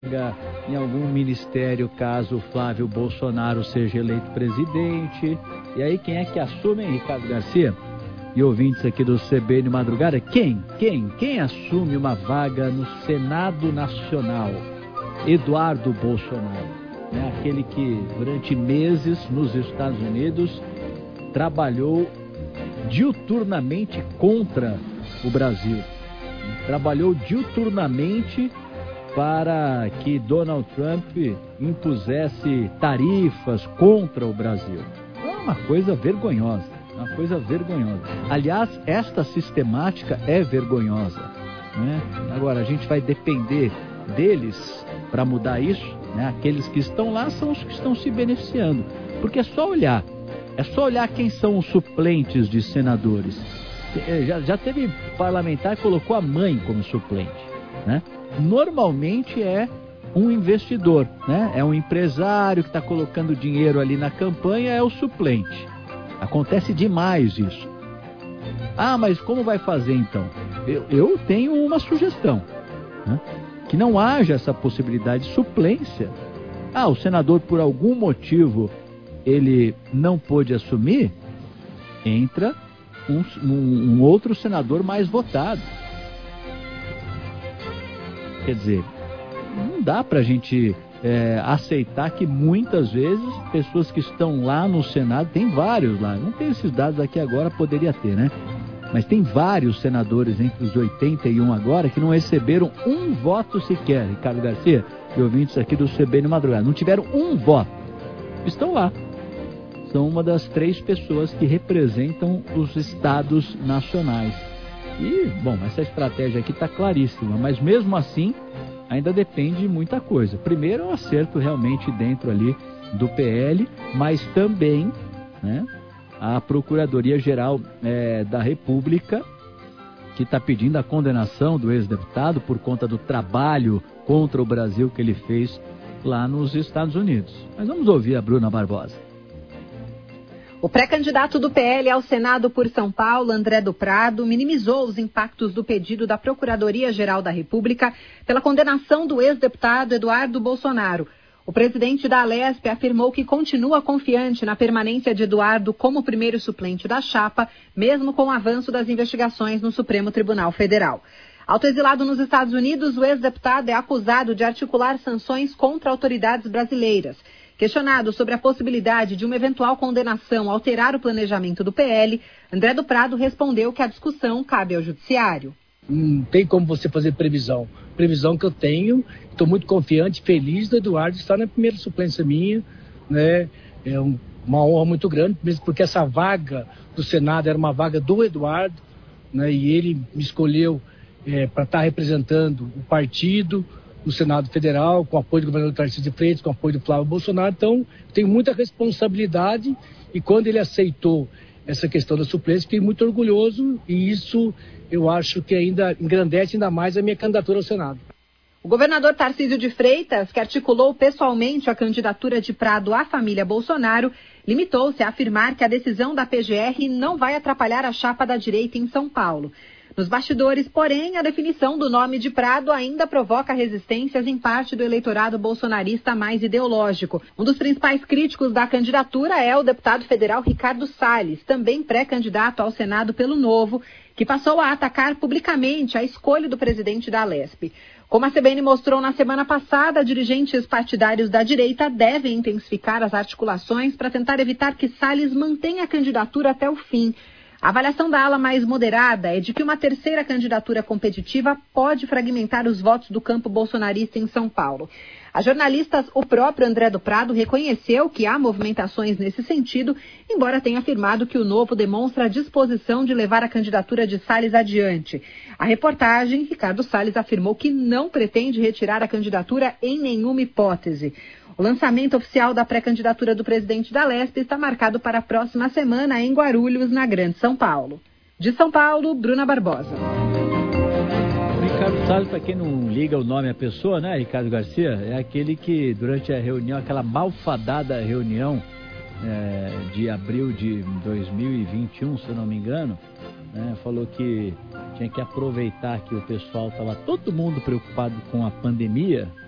em algum ministério caso o Flávio Bolsonaro seja eleito presidente. E aí quem é que assume, hein, Ricardo Garcia? E ouvintes aqui do CBN Madrugada, quem assume uma vaga no Senado Nacional? Eduardo Bolsonaro, né? Aquele que durante meses nos Estados Unidos trabalhou diuturnamente contra o Brasil. Trabalhou diuturnamente para que Donald Trump impusesse tarifas contra o Brasil. É uma coisa vergonhosa. Aliás, esta sistemática é vergonhosa, né? Agora, a gente vai depender deles para mudar isso, né? Aqueles que estão lá são os que estão se beneficiando. Porque é só olhar quem são os suplentes de senadores. Já teve parlamentar que colocou a mãe como suplente, né? Normalmente é um investidor, né? É um empresário que está colocando dinheiro ali na campanha, é o suplente. Acontece demais isso. Ah, mas como vai fazer então? Eu tenho uma sugestão, né? Que não haja essa possibilidade de suplência. Ah, o senador por algum motivo ele não pôde assumir, entra um outro senador mais votado. Quer dizer, não dá pra gente aceitar que muitas vezes pessoas que estão lá no Senado, tem vários lá, não tem esses dados aqui agora, poderia ter, né? Mas tem vários senadores entre os 81 agora que não receberam um voto sequer, Ricardo Garcia e ouvintes aqui do CBN Madrugada, não tiveram um voto, estão lá. São uma das 3 pessoas que representam os estados nacionais. E, bom, essa estratégia aqui está claríssima, mas mesmo assim ainda depende de muita coisa. Primeiro, é um acerto realmente dentro ali do PL, mas também, né, a Procuradoria-Geral da República, que está pedindo a condenação do ex-deputado por conta do trabalho contra o Brasil que ele fez lá nos Estados Unidos. Mas vamos ouvir a Bruna Barbosa. O pré-candidato do PL ao Senado por São Paulo, André do Prado, minimizou os impactos do pedido da Procuradoria-Geral da República pela condenação do ex-deputado Eduardo Bolsonaro. O presidente da Alesp afirmou que continua confiante na permanência de Eduardo como primeiro suplente da chapa, mesmo com o avanço das investigações no Supremo Tribunal Federal. Autoexilado nos Estados Unidos, o ex-deputado é acusado de articular sanções contra autoridades brasileiras. Questionado sobre a possibilidade de uma eventual condenação alterar o planejamento do PL, André do Prado respondeu que a discussão cabe ao Judiciário. Não tem como você fazer previsão. Previsão que eu tenho, estou muito confiante, feliz do Eduardo estar na primeira suplência minha, né? É uma honra muito grande, mesmo porque essa vaga do Senado era uma vaga do Eduardo, né? E ele me escolheu para estar representando o partido no Senado Federal, com o apoio do governador Tarcísio de Freitas, com o apoio do Flávio Bolsonaro. Então, tenho muita responsabilidade e quando ele aceitou essa questão da suplência, fiquei muito orgulhoso e isso eu acho que ainda engrandece ainda mais a minha candidatura ao Senado. O governador Tarcísio de Freitas, que articulou pessoalmente a candidatura de Prado à família Bolsonaro, limitou-se a afirmar que a decisão da PGR não vai atrapalhar a chapa da direita em São Paulo. Nos bastidores, porém, a definição do nome de Prado ainda provoca resistências em parte do eleitorado bolsonarista mais ideológico. Um dos principais críticos da candidatura é o deputado federal Ricardo Salles, também pré-candidato ao Senado pelo Novo, que passou a atacar publicamente a escolha do presidente da Alesp. Como a CBN mostrou na semana passada, dirigentes partidários da direita devem intensificar as articulações para tentar evitar que Salles mantenha a candidatura até o fim. A avaliação da ala mais moderada é de que uma terceira candidatura competitiva pode fragmentar os votos do campo bolsonarista em São Paulo. A jornalista, o próprio André do Prado, reconheceu que há movimentações nesse sentido, embora tenha afirmado que o Novo demonstra a disposição de levar a candidatura de Salles adiante. A reportagem, Ricardo Salles afirmou que não pretende retirar a candidatura em nenhuma hipótese. O lançamento oficial da pré-candidatura do presidente da Alesp está marcado para a próxima semana em Guarulhos, na Grande São Paulo. De São Paulo, Bruna Barbosa. Ricardo Salles, para quem não liga o nome à pessoa, né, Ricardo Garcia, é aquele que durante a reunião, aquela malfadada reunião de abril de 2021, se eu não me engano, falou que tinha que aproveitar que o pessoal estava todo mundo preocupado com a pandemia,